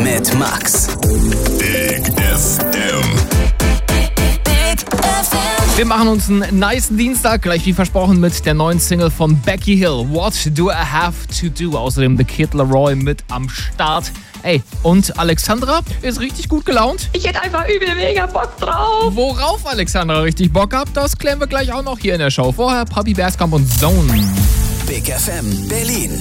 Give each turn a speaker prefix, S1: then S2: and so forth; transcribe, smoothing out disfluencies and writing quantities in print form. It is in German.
S1: mit Max.
S2: Big FM.
S3: Wir machen uns einen nicen Dienstag, gleich wie versprochen mit der neuen Single von Becky Hill. What do I have to do? Außerdem The Kid Laroi mit am Start. Ey, und Alexandra ist richtig gut gelaunt.
S4: Ich hätte einfach übel mega Bock drauf.
S3: Worauf Alexandra richtig Bock hat, das klären wir gleich auch noch hier in der Show. Vorher Papi Berskamp und Zone.
S1: Big FM Berlin.